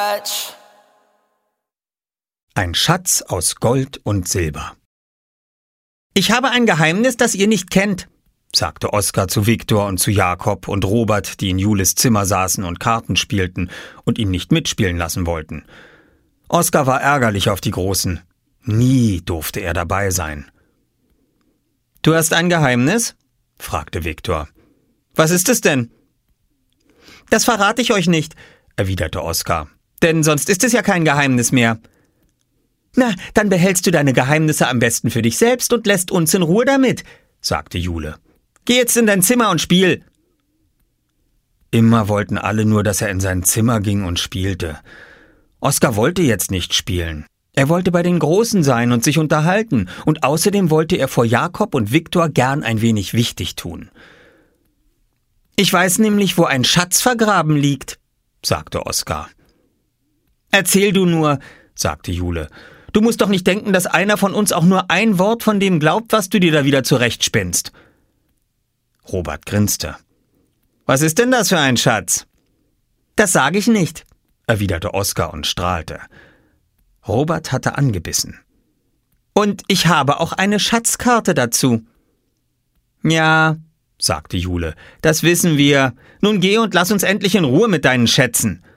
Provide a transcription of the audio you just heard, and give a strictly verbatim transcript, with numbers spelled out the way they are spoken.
Ein Schatz aus Gold und Silber. »Ich habe ein Geheimnis, das ihr nicht kennt«, sagte Oskar zu Viktor und zu Jakob und Robert, die in Jules Zimmer saßen und Karten spielten und ihn nicht mitspielen lassen wollten. Oskar war ärgerlich auf die Großen. Nie durfte er dabei sein. »Du hast ein Geheimnis?« fragte Viktor. »Was ist es denn?« »Das verrate ich euch nicht«, erwiderte Oskar, »denn sonst ist es ja kein Geheimnis mehr.« »Na, dann behältst du deine Geheimnisse am besten für dich selbst und lässt uns in Ruhe damit«, sagte Jule. »Geh jetzt in dein Zimmer und spiel!« Immer wollten alle nur, dass er in sein Zimmer ging und spielte. Oskar wollte jetzt nicht spielen. Er wollte bei den Großen sein und sich unterhalten, und außerdem wollte er vor Jakob und Viktor gern ein wenig wichtig tun. »Ich weiß nämlich, wo ein Schatz vergraben liegt«, sagte Oskar. »Erzähl du nur«, sagte Jule. »Du musst doch nicht denken, dass einer von uns auch nur ein Wort von dem glaubt, was du dir da wieder zurechtspinnst.« Robert grinste. »Was ist denn das für ein Schatz?« »Das sage ich nicht«, erwiderte Oskar und strahlte. Robert hatte angebissen. »Und ich habe auch eine Schatzkarte dazu.« »Ja«, sagte Jule, »das wissen wir. Nun geh und lass uns endlich in Ruhe mit deinen Schätzen.«